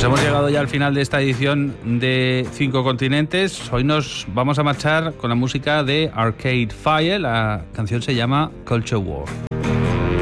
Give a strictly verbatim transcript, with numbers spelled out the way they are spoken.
Pues hemos llegado ya al final de esta edición de Cinco Continentes. Hoy nos vamos a marchar con la música de Arcade Fire. La canción se llama Culture War.